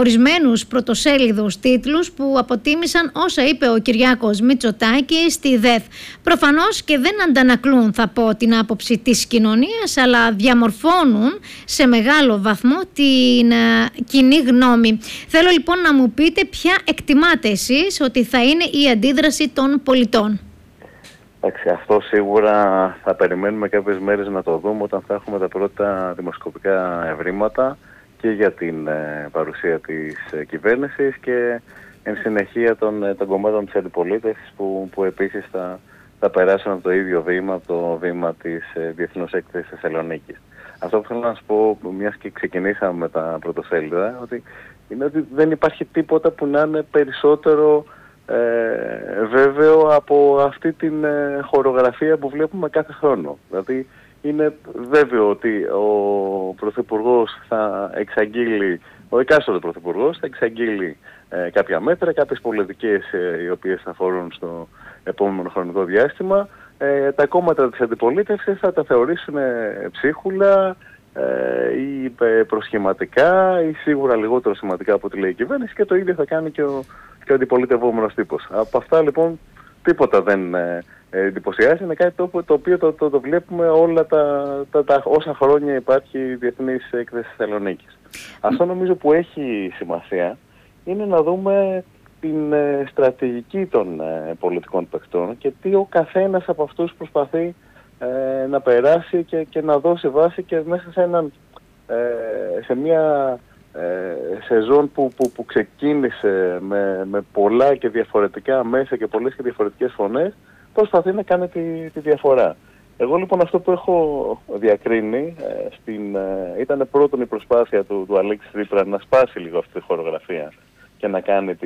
ορισμένους πρωτοσέλιδους τίτλους που αποτίμησαν όσα είπε ο Κυριάκος Μητσοτάκης στη ΔΕΘ. Προφανώς και δεν αντανακλούν, θα πω, την άποψη της κοινωνίας, αλλά διαμορφώνουν σε μεγάλο βαθμό την κοινή γνώμη. Θέλω λοιπόν να μου πείτε ποια εκτιμάτε εσείς ότι θα είναι η αντίδραση των πολιτών. Εντάξει, αυτό σίγουρα θα περιμένουμε κάποιες μέρες να το δούμε όταν θα έχουμε τα πρώτα δημοσκοπικά ευρήματα και για την παρουσία της κυβέρνησης και εν συνεχεία των κομμάτων της αντιπολίτευσης που επίσης θα περάσουν από το ίδιο βήμα, από το βήμα της Διεθνούς Έκθεσης Θεσσαλονίκης. Αυτό που θέλω να σας πω, μιας και ξεκινήσαμε με τα πρωτοσέλιδα, είναι ότι δεν υπάρχει τίποτα που να είναι περισσότερο βέβαιο από αυτή την χορογραφία που βλέπουμε κάθε χρόνο. Δηλαδή είναι βέβαιο ότι ο Πρωθυπουργός θα εξαγγείλει, ο εκάστοτε Πρωθυπουργός θα εξαγγείλει κάποια μέτρα, κάποιες πολιτικές οι οποίες θα αφορούν στο επόμενο χρονικό διάστημα. Τα κόμματα της αντιπολίτευσης θα τα θεωρήσουν ψίχουλα ή προσχηματικά ή σίγουρα λιγότερο σημαντικά από ό,τι λέει η κυβέρνηση, και το ίδιο θα κάνει και ο αντιπολιτευόμενος τύπος. Από αυτά λοιπόν τίποτα δεν εντυπωσιάζει. Είναι κάτι το οποίο το βλέπουμε όλα όσα χρόνια υπάρχει η Διεθνής Έκθεση Θεσσαλονίκης. Αυτό νομίζω που έχει σημασία είναι να δούμε την στρατηγική των πολιτικών παικτών και τι ο καθένας από αυτούς προσπαθεί να περάσει και να δώσει βάση, και μέσα σε μια σεζόν που ξεκίνησε με πολλά και διαφορετικά μέσα και πολλές και διαφορετικές φωνές, προσπαθεί να κάνει τη διαφορά. Εγώ λοιπόν αυτό που έχω διακρίνει ήταν πρώτον η προσπάθεια του Αλέξη Τσίπρα να σπάσει λίγο αυτή τη χορογραφία και να κάνει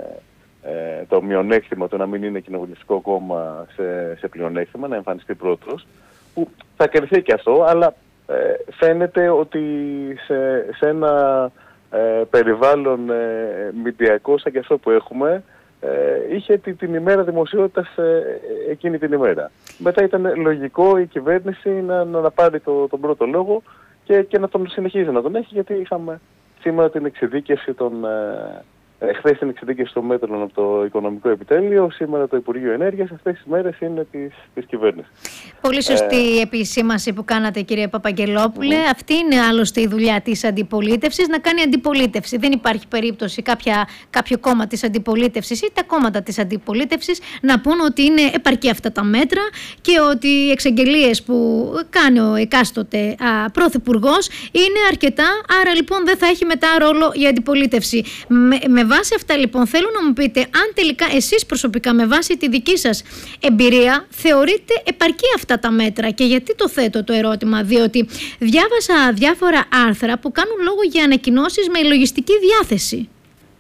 το μειονέκτημα του να μην είναι κοινοβουλευτικό κόμμα σε πλεονέκτημα, να εμφανιστεί πρώτος, που θα κερδίσει και αυτό, αλλά φαίνεται ότι σε ένα περιβάλλον μηντιακό σαν και αυτό που έχουμε, είχε την ημέρα δημοσιότητας εκείνη την ημέρα. Μετά ήταν λογικό η κυβέρνηση να πάρει τον πρώτο λόγο και να τον συνεχίζει να τον έχει, γιατί είχαμε σήμερα την εξειδίκευση χθες την εξειδίκευση των μέτρων από το Οικονομικό Επιτέλειο, σήμερα το Υπουργείο Ενέργειας. Αυτές τις μέρες είναι της κυβέρνησης. Πολύ σωστή η επισήμανση που κάνατε, κύριε Παπαγγελόπουλε. Αυτή είναι άλλωστε η δουλειά της αντιπολίτευσης, να κάνει αντιπολίτευση. Δεν υπάρχει περίπτωση κάποιο κόμμα της αντιπολίτευσης ή τα κόμματα της αντιπολίτευσης να πούν ότι είναι επαρκή αυτά τα μέτρα και ότι οι εξαγγελίες που κάνει ο εκάστοτε πρωθυπουργός είναι αρκετά. Άρα λοιπόν δεν θα έχει μετά ρόλο η αντιπολίτευση. Με βάση αυτά λοιπόν θέλω να μου πείτε αν τελικά εσείς προσωπικά, με βάση τη δική σας εμπειρία, θεωρείτε επαρκή αυτά τα μέτρα. Και γιατί το θέτω το ερώτημα? Διότι διάβασα διάφορα άρθρα που κάνουν λόγο για ανακοινώσεις με λογιστική διάθεση.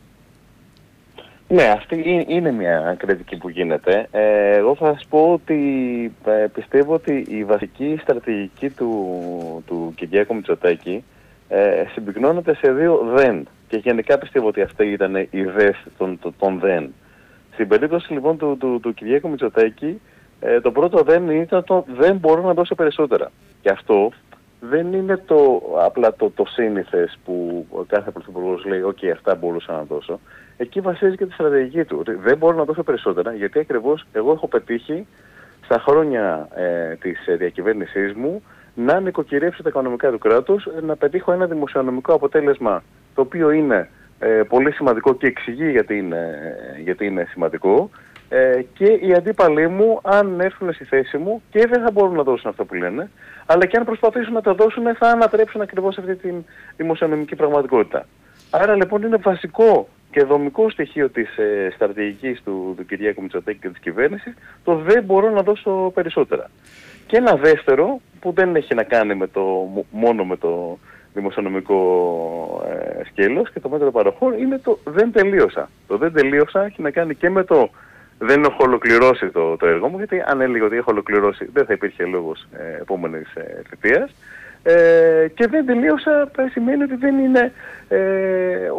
Ναι, αυτή είναι μια κριτική που γίνεται. Εγώ θα σας πω ότι πιστεύω ότι η βασική στρατηγική του Κυριάκου Μητσοτάκη συμπυκνώνεται σε δύο δεν. Και γενικά πιστεύω ότι αυτή ήταν η ΔΕΘ των δεν. Στην περίπτωση λοιπόν του Κυριάκου Μητσοτάκη, το πρώτο δεν ήταν το δεν μπορώ να δώσω περισσότερα. Και αυτό δεν είναι απλά το σύνηθες που κάθε πρωθυπουργός λέει «ΟΚ, αυτά μπορούσα να δώσω». Εκεί βασίζει και τη στρατηγική του. Ότι δεν μπορώ να δώσω περισσότερα, γιατί ακριβώς εγώ έχω πετύχει στα χρόνια της διακυβέρνησής μου να νοικοκυρεύσω τα οικονομικά του κράτους, να πετύχω ένα δημοσιονομικό αποτέλεσμα το οποίο είναι πολύ σημαντικό και εξηγεί γιατί είναι σημαντικό, και οι αντίπαλοι μου, αν έρθουν στη θέση μου, και δεν θα μπορούν να δώσουν αυτό που λένε, αλλά και αν προσπαθήσουν να τα δώσουν, θα ανατρέψουν ακριβώς αυτή τη δημοσιονομική πραγματικότητα. Άρα λοιπόν είναι βασικό και δομικό στοιχείο της στρατηγικής του Κυριάκου Μητσοτάκη και της κυβέρνησης το δεν μπορώ να δώσω περισσότερα. Και ένα δεύτερο που δεν έχει να κάνει μόνο με το δημοσιονομικό σκέλος και το μέτρο παροχών είναι το δεν τελείωσα. Το δεν τελείωσα έχει να κάνει και με το δεν έχω ολοκληρώσει το έργο μου, γιατί αν έλεγε ότι έχω ολοκληρώσει δεν θα υπήρχε λόγος επόμενης θητείας. Και δεν τελείωσα σημαίνει ότι δεν είναι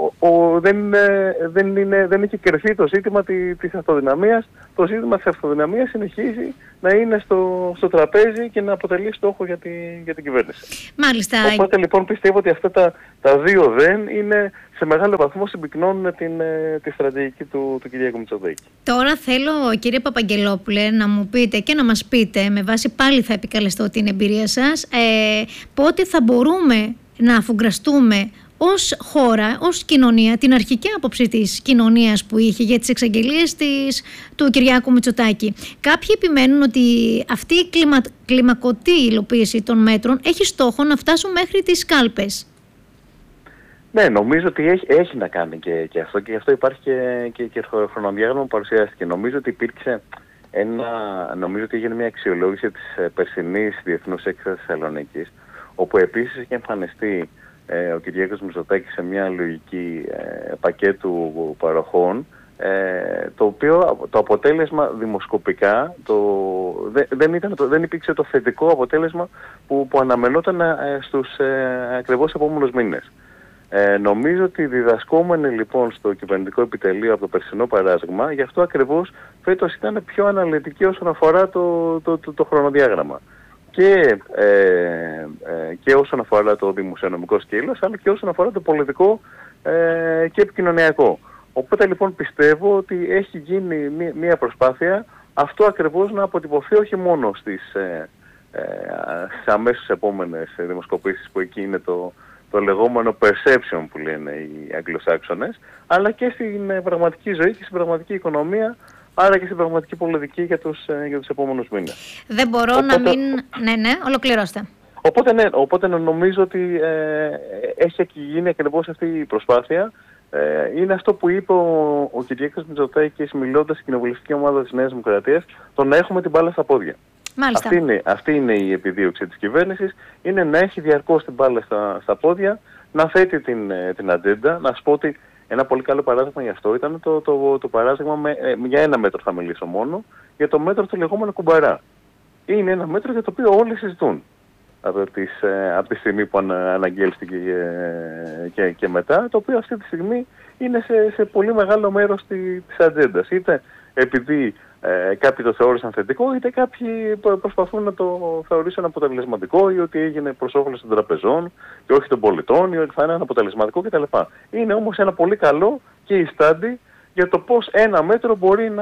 δεν έχει κρυφθεί το ζήτημα της αυτοδυναμίας. Το ζήτημα της αυτοδυναμίας συνεχίζει να είναι στο τραπέζι και να αποτελεί στόχο για την κυβέρνηση. Μάλιστα. Οπότε λοιπόν πιστεύω ότι αυτά τα δύο δεν είναι σε μεγάλο βαθμό συμπυκνώνουν τη στρατηγική του Κυριάκου Μητσοτάκη. Τώρα θέλω, κύριε Παπαγγελόπουλε, να μου πείτε και να μας πείτε, με βάση πάλι θα επικαλεστώ την εμπειρία σας, πότε θα μπορούμε να αφουγκραστούμε ως χώρα, ως κοινωνία, την αρχική άποψη της κοινωνίας που είχε για τις εξαγγελίες του Κυριάκου Μητσοτάκη. Κάποιοι επιμένουν ότι αυτή η κλιμακωτή υλοποίηση των μέτρων έχει στόχο να φτάσουν μέχρι τις κάλπες. Ναι, νομίζω ότι έχει να κάνει και αυτό, και γι' αυτό υπάρχει και χρονοδιάγραμμα που παρουσιάστηκε. Νομίζω ότι υπήρξε νομίζω ότι έγινε μια αξιολόγηση της περσινής Διεθνούς Έκθεσης Θεσσαλονίκης, όπου επίσης έχει εμφανιστεί ο Κυριάκος Μητσοτάκης σε μια λογική πακέτου παροχών, το οποίο το αποτέλεσμα δημοσκοπικά δεν υπήρξε το θετικό αποτέλεσμα που αναμενόταν στους ακριβώς επόμενους μήνες. Νομίζω ότι διδασκόμενοι λοιπόν στο κυβερνητικό επιτελείο από το περσινό παράδειγμα, γι' αυτό φέτος ήταν πιο αναλυτικοί όσον αφορά το χρονοδιάγραμμα. Και όσον αφορά το δημοσιονομικό σκέλος, αλλά και όσον αφορά το πολιτικό και επικοινωνιακό. Οπότε λοιπόν πιστεύω ότι έχει γίνει μια προσπάθεια αυτό ακριβώς να αποτυπωθεί όχι μόνο στις αμέσως επόμενες δημοσκοπήσεις, που εκεί είναι το λεγόμενο perception που λένε οι Αγγλοσάξονες, αλλά και στην πραγματική ζωή και στην πραγματική οικονομία, άρα και στην πραγματική πολιτική για τους επόμενους μήνες. Δεν μπορώ να μην... Ναι, ολοκληρώστε. Οπότε νομίζω ότι έχει γίνει ακριβώς αυτή η προσπάθεια. Είναι αυτό που είπε ο Κυριάκος Μητσοτάκης μιλώντας στην κοινοβουλευτική ομάδα της Νέας Δημοκρατίας, το να έχουμε την μπάλα στα πόδια. Αυτή είναι η επιδίωξη της κυβέρνησης, είναι να έχει διαρκώς την μπάλα στα πόδια, να θέτει την ατζέντα. Να σου πω ότι ένα πολύ καλό παράδειγμα γι' αυτό ήταν το παράδειγμα, για ένα μέτρο θα μιλήσω μόνο, για το μέτρο του λεγόμενου κουμπαρά. Είναι ένα μέτρο για το οποίο όλοι συζητούν από τη στιγμή που αναγγέλθηκε και μετά, το οποίο αυτή τη στιγμή είναι σε πολύ μεγάλο μέρος της ατζέντας. Είτε επειδή κάποιοι το θεώρησαν θετικό, είτε κάποιοι προσπαθούν να το θεωρήσουν αποτελεσματικό, ή ότι έγινε προς όφελος των τραπεζών και όχι των πολιτών, ή ότι θα είναι αποτελεσματικό κτλ. Είναι όμως ένα πολύ καλό case study για το πώς ένα μέτρο μπορεί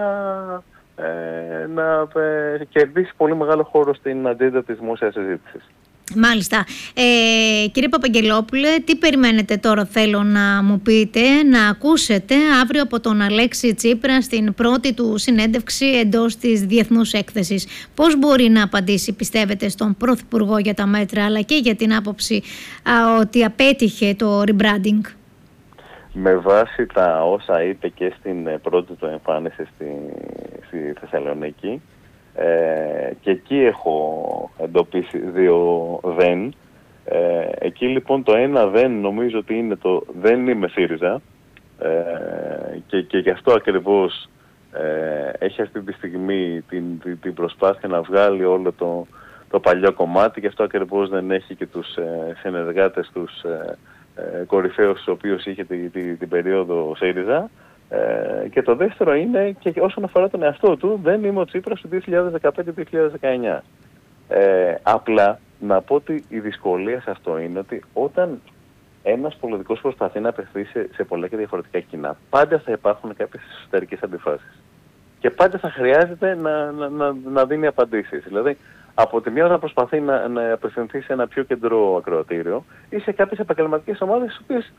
να κερδίσει πολύ μεγάλο χώρο στην ατζέντα της δημόσιας συζήτησης. Μάλιστα. Κύριε Παπαγγελόπουλε, τι περιμένετε τώρα, θέλω να μου πείτε, να ακούσετε αύριο από τον Αλέξη Τσίπρα στην πρώτη του συνέντευξη εντός της Διεθνούς Έκθεσης? Πώς μπορεί να απαντήσει, πιστεύετε, στον Πρωθυπουργό για τα μέτρα, αλλά και για την άποψη ότι απέτυχε το rebranding? Με βάση τα όσα είπε και στην πρώτη του εμφάνιση στη Θεσσαλονίκη, και εκεί έχω εντοπίσει δύο δεν. Εκεί λοιπόν το ένα δεν νομίζω ότι είναι το δεν είμαι ΣΥΡΙΖΑ, και γι' αυτό ακριβώς έχει αυτή τη στιγμή την προσπάθεια να βγάλει όλο το παλιό κομμάτι, γι' αυτό ακριβώς δεν έχει και τους συνεργάτες, τους κορυφαίους, τους οποίους είχε την περίοδο ΣΥΡΙΖΑ. Και το δεύτερο είναι, και όσον αφορά τον εαυτό του, δεν είμαι ο Τσίπρας του 2015-2019. Απλά να πω ότι η δυσκολία σε αυτό είναι ότι όταν ένας πολιτικός προσπαθεί να απευθεί σε πολλά και διαφορετικά κοινά, πάντα θα υπάρχουν κάποιες εσωτερικές αντιφάσεις. Και πάντα θα χρειάζεται να δίνει απαντήσεις. Δηλαδή, από τη μία ώρα προσπαθεί να απευθυνθεί σε ένα πιο κεντρό ακροατήριο ή σε κάποιες επαγγελματικές ομάδες, τις οποίες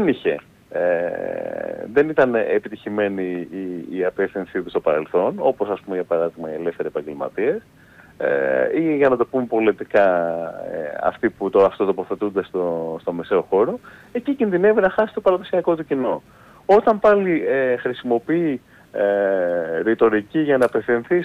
δεν ήταν επιτυχημένη η απεύθυνσή του στο παρελθόν, όπως ας πούμε για παράδειγμα οι ελεύθεροι επαγγελματίες, ή για να το πούμε πολιτικά αυτοί που αυτό τοποθετούνται στο μεσαίο χώρο. Εκεί κινδυνεύει να χάσει το παραδοσιακό του κοινό. Όταν πάλι χρησιμοποιεί ρητορική για να απευθυνθεί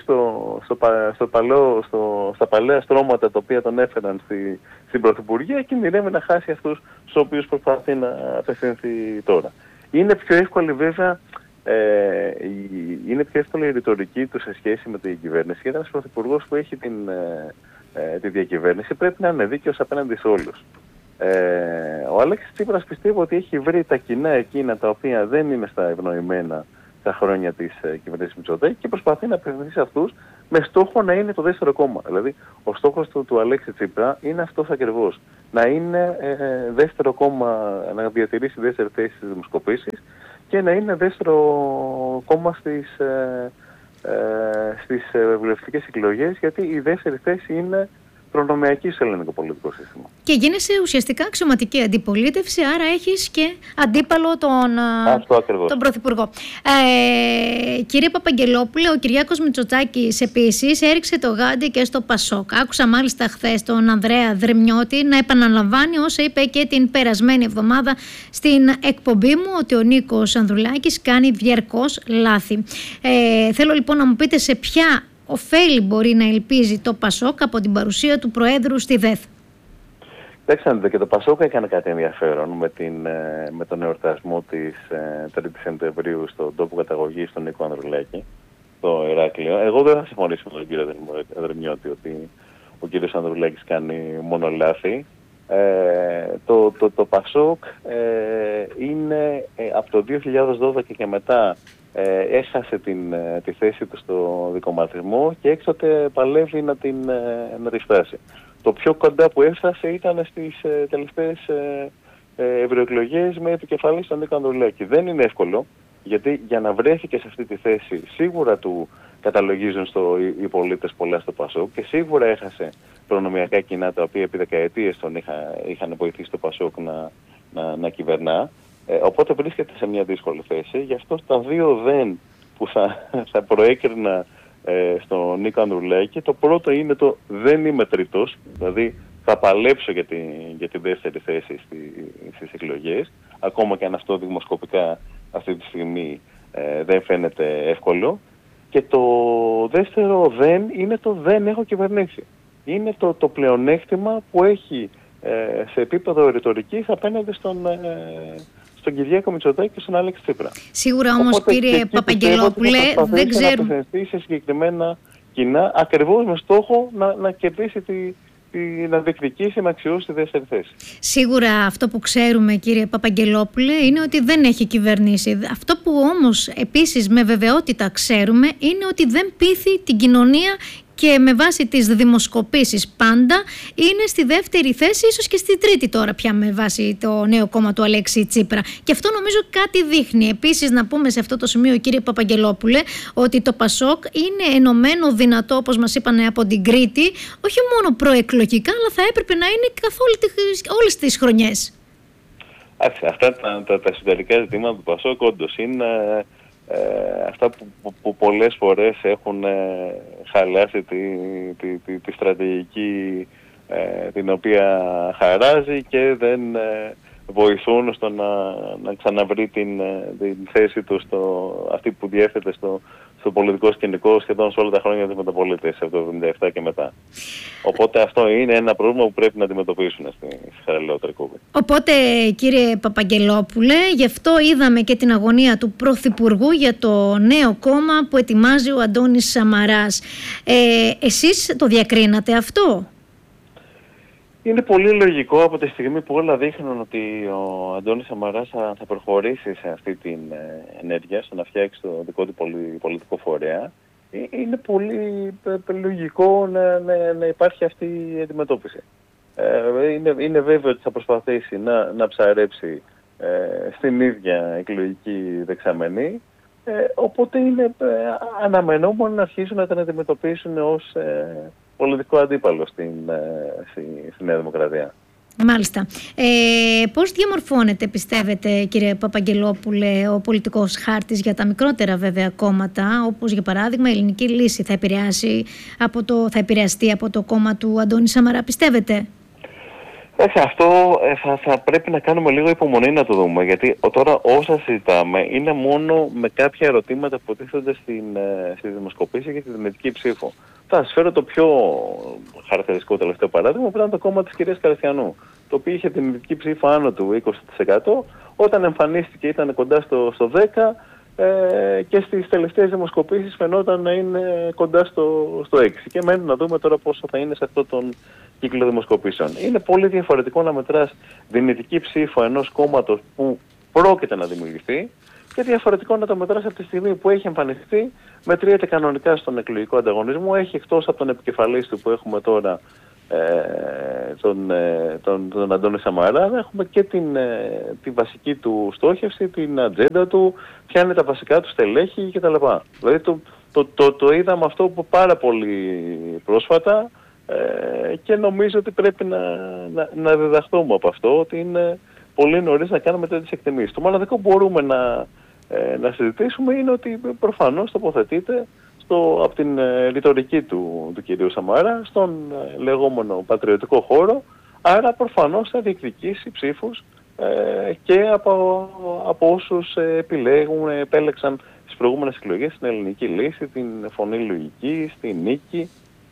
στα παλαιά στρώματα τα οποία τον έφεραν στην Πρωθυπουργία, κινδυνεύει να χάσει αυτούς στους οποίους προσπαθεί να απευθυνθεί τώρα. Είναι πιο εύκολη βέβαια είναι πιο εύκολη η ρητορική του σε σχέση με την κυβέρνηση, γιατί ένας πρωθυπουργός που έχει τη διακυβέρνηση πρέπει να είναι δίκαιος απέναντι σε όλους. Ο Αλέξης Τσίπρας πιστεύω ότι έχει βρει τα κοινά εκείνα τα οποία δεν είναι στα ευνοημένα τα χρόνια της κυβέρνησης Μητσοτάκη και προσπαθεί να απευθυνθεί σε αυτούς με στόχο να είναι το δεύτερο κόμμα. Δηλαδή, ο στόχος του Αλέξη Τσίπρα είναι αυτός ακριβώς. Να είναι δεύτερο κόμμα, να διατηρήσει δεύτερη θέση στις δημοσκοπήσεις και να είναι δεύτερο κόμμα στις βουλευτικές εκλογές, γιατί η δεύτερη θέση είναι προνομιακή στο ελληνικό πολιτικό σύστημα. Και γίνεσαι ουσιαστικά αξιωματική αντιπολίτευση, άρα έχεις και αντίπαλο τον Πρωθυπουργό. Κύριε Παπαγγελόπουλε, ο Κυριάκος Μητσοτάκης επίσης έριξε το γάντι και στο Πασόκ. Άκουσα μάλιστα χθες τον Ανδρέα Δρεμιώτη να επαναλαμβάνει όσα είπε και την περασμένη εβδομάδα στην εκπομπή μου, ότι ο Νίκος Ανδρουλάκης κάνει διαρκώς λάθη. Θέλω λοιπόν να μου πείτε σε ποια ωφέλη μπορεί να ελπίζει το Πασόκ από την παρουσία του Προέδρου στη ΔΕΘ. Κοιτάξτε, και το Πασόκ έκανε κάτι ενδιαφέρον με τον εορτασμό της 3η Σεπτεμβρίου στον τόπο καταγωγής του Νίκου Ανδρουλάκη, στο Ηράκλειο. Εγώ δεν θα συμφωνήσω με τον κύριο Δρεμιώτη ότι ο κύριος Ανδρουλάκης κάνει μόνο λάθη. Το Πασόκ είναι από το 2012 και μετά έχασε τη θέση του στο δικομματισμό και έκτοτε παλεύει να τη φτάσει. Το πιο κοντά που έφτασε ήταν στις τελευταίες ευρωεκλογές με επικεφαλής τον Νίκο Ανδρουλάκη. Δεν είναι εύκολο, γιατί για να βρέθηκε σε αυτή τη θέση σίγουρα του καταλογίζουν οι πολίτες πολλά στο Πασόκ και σίγουρα έχασε προνομιακά κοινά τα οποία επί δεκαετίες τον είχαν βοηθήσει το Πασόκ να κυβερνά. Οπότε βρίσκεται σε μια δύσκολη θέση. Γι' αυτό τα δύο δεν που θα προέκρινα στον Νίκο Ανδρουλάκη, το πρώτο είναι το δεν είμαι τρίτος, δηλαδή θα παλέψω για τη δεύτερη θέση στις εκλογές, ακόμα και αν αυτό δημοσκοπικά αυτή τη στιγμή δεν φαίνεται εύκολο. Και το δεύτερο δεν είναι το δεν έχω κυβερνήσει. Είναι το πλεονέκτημα που έχει σε επίπεδο ρητορικής απέναντι στον Κυριάκο Μητσοτάκη και στον Αλέξη Τσίπρα. Σίγουρα όμως, κύριε Παπαγγελόπουλε, δεν ξέρουμε. Να σε συγκεκριμένα κοινά, ακριβώς με στόχο να κερδίσει να διεκδικήσει με αξιώσει τη δεύτερη θέση. Σίγουρα αυτό που ξέρουμε, κύριε Παπαγγελόπουλε, είναι ότι δεν έχει κυβερνήσει. Αυτό που όμως επίσης με βεβαιότητα ξέρουμε είναι ότι δεν πείθει την κοινωνία και με βάση τις δημοσκοπήσεις πάντα είναι στη δεύτερη θέση, ίσως και στη τρίτη τώρα πια με βάση το νέο κόμμα του Αλέξη Τσίπρα. Και αυτό νομίζω κάτι δείχνει. Επίσης να πούμε σε αυτό το σημείο, κύριε Παπαγγελόπουλε, ότι το Πασόκ είναι ενωμένο δυνατό, όπως μας είπαν από την Κρήτη, όχι μόνο προεκλογικά, αλλά θα έπρεπε να είναι καθ' όλες τις χρονιές. Αυτά τα εσωτερικά ζητήματα του Πασόκ όντως είναι αυτά που πολλές φορές έχουν χαλάσει τη στρατηγική την οποία χαράζει και δεν βοηθούν στο να ξαναβρει την θέση του αυτή που διέθετε στο πολιτικό σκηνικό σχεδόν σε όλα τα χρόνια της μεταπολίτευσης, από το 1977 και μετά. Οπότε αυτό είναι ένα πρόβλημα που πρέπει να αντιμετωπίσουν στη χαλαιότερη κούβη. Οπότε, κύριε Παπαγγελόπουλε, γι' αυτό είδαμε και την αγωνία του Πρωθυπουργού για το νέο κόμμα που ετοιμάζει ο Αντώνης Σαμαράς. Εσείς το διακρίνατε αυτό? Είναι πολύ λογικό από τη στιγμή που όλα δείχνουν ότι ο Αντώνης Σαμαράς θα προχωρήσει σε αυτή την ενέργεια, στο να φτιάξει το δικό του πολιτικό φορέα. Είναι πολύ λογικό να υπάρχει αυτή η αντιμετώπιση. Είναι βέβαιο ότι θα προσπαθήσει να ψαρέψει στην ίδια εκλογική δεξαμενή, οπότε είναι αναμενόμενο να αρχίσουν να την αντιμετωπίσουν ως πολιτικό αντίπαλο στη Νέα Δημοκρατία. Μάλιστα. Πώς διαμορφώνεται, πιστεύετε, κύριε Παπαγγελόπουλε, ο πολιτικός χάρτης για τα μικρότερα βέβαια κόμματα, όπως για παράδειγμα η Ελληνική Λύση θα επηρεαστεί από το κόμμα του Αντώνη Σαμαρά, πιστεύετε? Αυτό θα πρέπει να κάνουμε λίγο υπομονή να το δούμε, γιατί τώρα όσα συζητάμε είναι μόνο με κάποια ερωτήματα που τίθενται στη δημοσκοπήση και στη δημοτική ψήφο. Θα σας φέρω το πιο χαρακτηριστικό τελευταίο παράδειγμα, που ήταν το κόμμα της κυρίας Καριστιανού, το οποίο είχε τη δημοτική ψήφο άνω του 20%, όταν εμφανίστηκε ήταν κοντά στο 10%, και στις τελευταίες δημοσκοπήσεις φαινόταν να είναι κοντά στο 6. Και μένει να δούμε τώρα πόσο θα είναι σε αυτόν τον κύκλο δημοσκοπήσεων. Είναι πολύ διαφορετικό να μετράς δυνητική ψήφο ενός κόμματος που πρόκειται να δημιουργηθεί και διαφορετικό να το μετράς από τη στιγμή που έχει εμφανιστεί, μετριέται κανονικά στον εκλογικό ανταγωνισμό, έχει εκτός από τον επικεφαλής του που έχουμε τώρα, τον Αντώνη Σαμαρά, έχουμε και τη βασική του στόχευση, την ατζέντα του, ποια είναι τα βασικά του στελέχη κτλ. Δηλαδή το είδαμε αυτό που πάρα πολύ πρόσφατα και νομίζω ότι πρέπει να διδαχθούμε από αυτό, ότι είναι πολύ νωρίς να κάνουμε τέτοιες εκτιμήσεις. Το μοναδικό που μπορούμε να συζητήσουμε είναι ότι προφανώς τοποθετείται από την ρητορική του κυρίου Σαμαρά στον λεγόμενο πατριωτικό χώρο, άρα προφανώς θα διεκδικήσει ψήφους και από όσους επέλεξαν στις προηγούμενες εκλογές την Ελληνική Λύση, την Φωνή Λογική, την Νίκη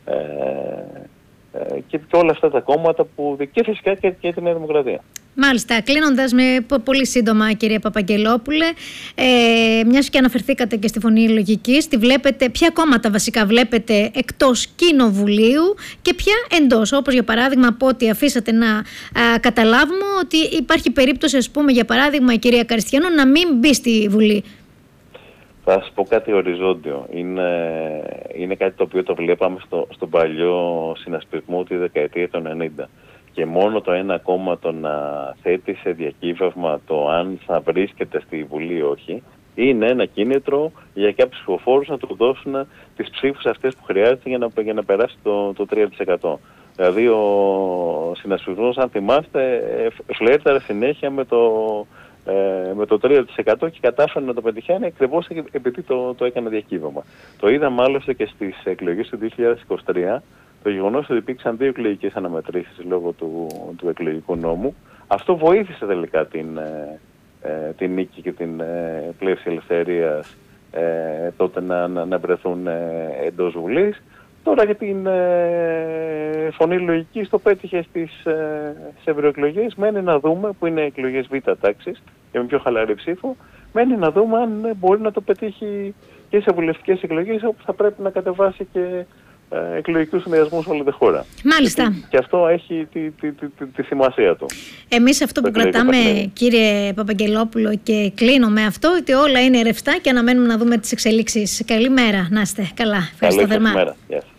και όλα αυτά τα κόμματα και φυσικά και τη Νέα Δημοκρατία. Μάλιστα, κλείνοντας με πολύ σύντομα, κυρία Παπαγγελόπουλε, μιας και αναφερθήκατε και στη Φωνή Λογικής, ποια κόμματα βασικά βλέπετε εκτός κοινοβουλίου και ποια εντός? Όπως για παράδειγμα, από ό,τι αφήσατε να καταλάβουμε ότι υπάρχει περίπτωση, ας πούμε, για παράδειγμα, η κυρία Καριστιανού να μην μπει στη Βουλή. Θα σας πω κάτι οριζόντιο. Είναι κάτι το οποίο το βλέπαμε στον παλιό συνασπισμό τη δεκαετία των 90. Και μόνο το ένα κόμμα το να θέτει σε διακύβευμα το αν θα βρίσκεται στη Βουλή ή όχι, είναι ένα κίνητρο για κάποιους ψηφοφόρους να του δώσουν τις ψήφους αυτές που χρειάζεται για να περάσει το 3%. Δηλαδή ο συνασπισμός, αν θυμάστε, φλέρταρε συνέχεια με το 3% και κατάφερε να το πετυχαίνει ακριβώς επειδή το έκανε διακύβευμα. Το είδαμε άλλωστε και στις εκλογές του 2023, το γεγονός ότι υπήρξαν 2 εκλογικές αναμετρήσεις λόγω του εκλογικού νόμου. Αυτό βοήθησε τελικά την νίκη και την πλεύση ελευθερίας τότε να βρεθούν εντός Βουλής. Τώρα για την Φωνή Λογικής το πέτυχε στις ευρωεκλογές. Μένει να δούμε, που είναι εκλογές β' τάξης και με πιο χαλαρή ψήφο, μένει να δούμε αν μπορεί να το πετύχει και σε βουλευτικές εκλογές, όπου θα πρέπει να κατεβάσει και εκλογικούς συνδυασμούς όλη τη χώρα. Μάλιστα. Και αυτό έχει τη σημασία του. Εμείς αυτό που κρατάμε, κύριε Παπαγγελόπουλο, και κλείνω με αυτό, ότι όλα είναι ρευστά και αναμένουμε να δούμε τις εξελίξεις. Καλημέρα, να είστε καλά. Ευχαριστώ θερμά. Καλημέρα. Γεια σας.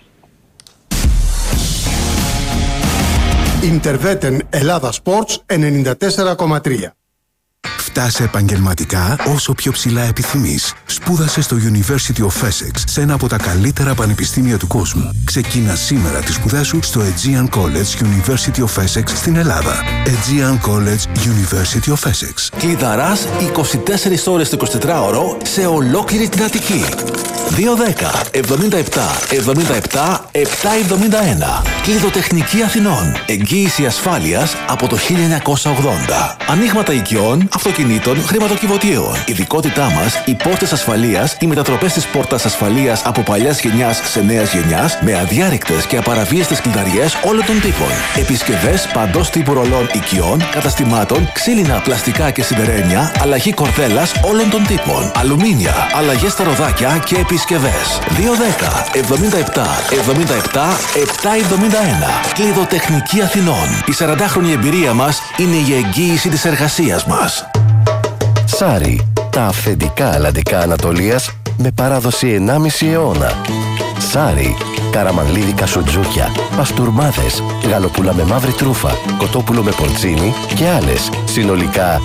Ιντερβέτεν Ελλάδα Sports 94,3. Φτάσε επαγγελματικά όσο πιο ψηλά επιθυμείς. Σπούδασε στο University of Essex, σε ένα από τα καλύτερα πανεπιστήμια του κόσμου. Ξεκίνα σήμερα τις σπουδές σου στο Aegean College University of Essex στην Ελλάδα. Aegean College University of Essex. Κλειδαράς 24 ώρες το 24ωρο σε ολόκληρη την Αττική. 210 77 77 771. Κλειδοτεχνική Αθηνών. Εγγύηση ασφάλειας από το 1980. Ανοίγματα οικειών, αυτοκινήτων, χρηματοκιβωτίων. Ειδικότητά μας, οι πόρτες ασφαλείας, οι μετατροπές της πόρτας ασφαλείας από παλιάς γενιάς σε νέας γενιάς, με αδιάρρηκτες και απαραβίαστες κλειδαριές όλων των τύπων. Επισκευές παντός τύπου ρολών οικειών, καταστημάτων, ξύλινα, πλαστικά και σιδερένια, αλλαγή κορδέλας όλων των τύπων. Αλουμίνια, αλλαγές στα ροδάκια και επισκευές. 210 77 77 771. Κλειδοτεχνική Αθηνών. Η 40χρονη εμπειρία μας είναι η εγγύηση της εργασίας μας. Σάρι, τα αυθεντικά αλλαντικά Ανατολίας με παράδοση 1,5 αιώνα. Σάρι, καραμανλίδικα σουτζούκια, παστούρμάδες, γαλοπούλα με μαύρη τρούφα, κοτόπουλο με πορτσίνι και άλλες. Συνολικά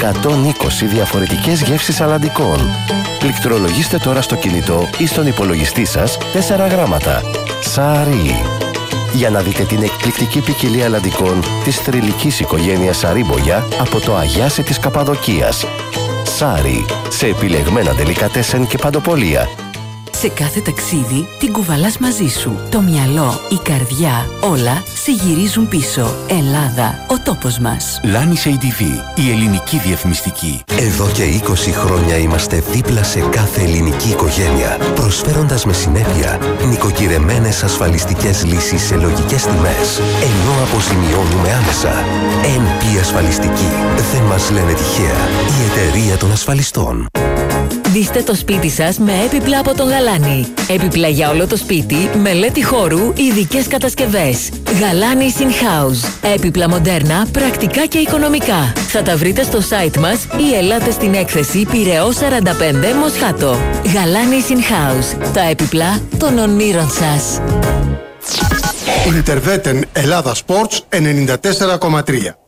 120 διαφορετικές γεύσεις αλλαντικών. Πληκτρολογήστε τώρα στο κινητό ή στον υπολογιστή σας 4 γράμματα. Σάρι. Για να δείτε την εκπληκτική ποικιλία αλλαντικών της θρυλικής οικογένειας Σαρίμπογια από το Αγιάσι της Καπαδοκίας. Σάρι, σε επιλεγμένα ντελικατέσεν και παντοπολία. Σε κάθε ταξίδι την κουβαλάς μαζί σου. Το μυαλό, η καρδιά, όλα σε γυρίζουν πίσω. Ελλάδα, ο τόπος μας. Λάνις ADV, η ελληνική διαφημιστική. Εδώ και 20 χρόνια είμαστε δίπλα σε κάθε ελληνική οικογένεια, προσφέροντας με συνέπεια νοικοκυρεμένες ασφαλιστικές λύσεις σε λογικές τιμές, ενώ αποζημιώνουμε άμεσα. NP Ασφαλιστική. Δεν μας λένε τυχαία. Η εταιρεία των ασφαλιστών. Φροντίστε το σπίτι σας με έπιπλα από τον Γαλάνη. Έπιπλα για όλο το σπίτι, μελέτη χώρου, ειδικές κατασκευές. Γαλάνης In-House. Έπιπλα μοντέρνα, πρακτικά και οικονομικά. Θα τα βρείτε στο site μας ή ελάτε στην έκθεση Πειραιώς 45 Μοσχάτο. Γαλάνης In-House. Τα έπιπλα των ονείρων σας. Ιντερβέτεν Ελλάδα Sports 94,3.